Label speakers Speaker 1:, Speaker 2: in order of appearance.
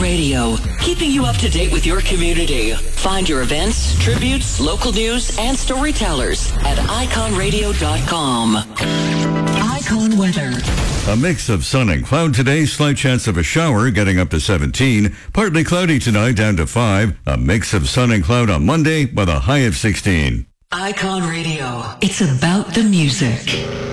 Speaker 1: Radio, keeping you up to date with your community. Find your events, tributes, local news, and storytellers at iconradio.com. Icon weather.
Speaker 2: A mix of sun and cloud today, slight chance of a shower getting up to 17. Partly cloudy tonight down to 5. A mix of sun and cloud on Monday with a high of 16.
Speaker 1: Icon Radio. It's about the music.